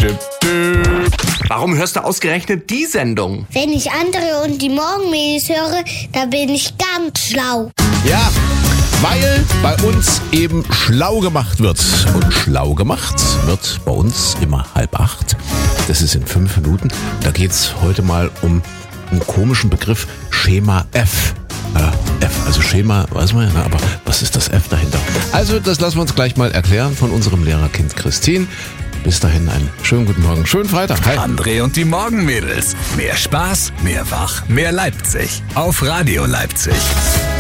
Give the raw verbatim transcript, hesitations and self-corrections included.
Tipp, Tipp. Warum hörst du ausgerechnet die Sendung? Wenn ich andere und die Morgenmädels höre, da bin ich ganz schlau. Ja, weil bei uns eben schlau gemacht wird. Und schlau gemacht wird bei uns immer halb acht. Das ist in fünf Minuten. Da geht's heute mal um einen komischen Begriff, Schema F. Äh, F, also Schema, weiß man ja, aber was ist das F dahinter? Also das lassen wir uns gleich mal erklären von unserem Lehrerkind Christine. Bis dahin einen schönen guten Morgen, schönen Freitag. Hi. André und die Morgenmädels. Mehr Spaß, mehr Wach, mehr Leipzig. Auf Radio Leipzig.